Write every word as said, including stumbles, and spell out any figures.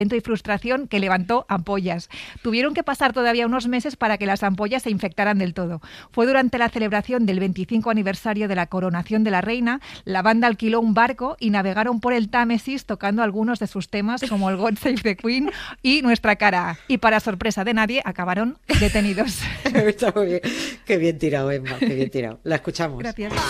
y frustración que levantó ampollas. Tuvieron que pasar todavía unos meses para que las ampollas se infectaran del todo. Fue durante la celebración del veinticinco aniversario de la coronación de la reina, la banda alquiló un barco y navegaron por el Támesis tocando algunos de sus temas como el God Save the Queen y Nuestra cara. Y para sorpresa de nadie, acabaron detenidos. Está muy bien. Qué bien tirado, Emma, qué bien tirado. La escuchamos. Gracias.